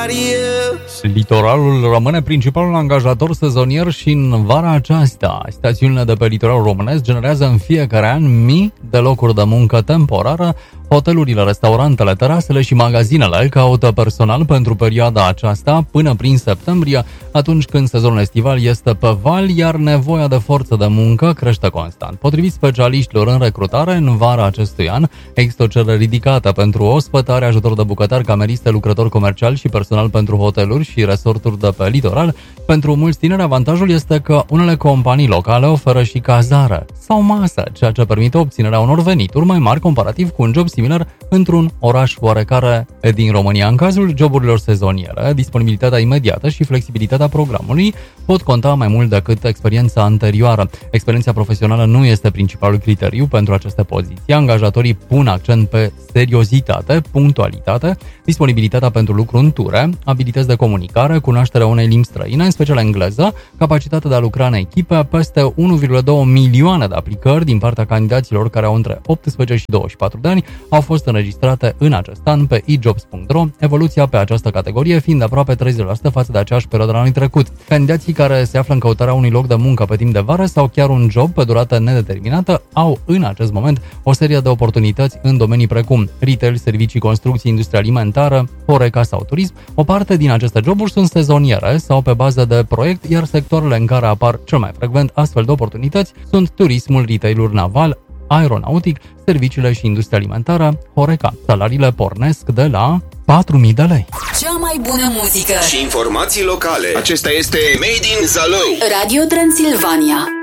Litoralul rămâne principalul angajator sezonier și în vara aceasta. Stațiunile de pe litoralul românesc generează în fiecare an mii de locuri de muncă temporară. Hotelurile, restaurantele, terasele și magazinele caută personal pentru perioada aceasta până prin septembrie, atunci când sezonul estival este pe val, iar nevoia de forță de muncă crește constant. Potrivit specialiștilor în recrutare, în vara acestui an există o cerere ridicată pentru ospătare, ajutor de bucătari, cameriste, lucrători comerciali și personal pentru hoteluri și resorturi de pe litoral. Pentru mulți tineri, avantajul este că unele companii locale oferă și cazare sau masă, ceea ce permite obținerea unor venituri mai mari comparativ cu un job similar într-un oraș oarecare din România. În cazul joburilor sezoniere, disponibilitatea imediată și flexibilitatea programului pot conta mai mult decât experiența anterioară. Experiența profesională nu este principalul criteriu pentru aceste poziții. Angajatorii pun accent pe seriozitate, punctualitate, disponibilitatea pentru lucru în ture, abilități de comunicare, cunoașterea unei limbi străine, în special engleză, capacitatea de a lucra în echipe, peste 1,2 milioane de aplicări din partea candidaților care au între 18 și 24 de ani au fost înregistrate în acest an pe ejobs.ro, evoluția pe această categorie fiind de aproape 30% față de aceeași perioadă anului trecut. Candidații care se află în căutarea unui loc de muncă pe timp de vară sau chiar un job pe durată nedeterminată au în acest moment o serie de oportunități în domenii precum retail, servicii, construcții, industrie alimentară, Horeca sau turism. O parte din aceste joburi sunt sezoniere sau pe bază de proiect, iar sectoarele în care apar cel mai frecvent astfel de oportunități sunt turismul, retailul naval, aeronautic, serviciile și industria alimentară, Horeca. Salariile pornesc de la 4.000 de lei. Cea mai bună muzică și informații locale. Acesta este Made in Zalău. Radio Transilvania.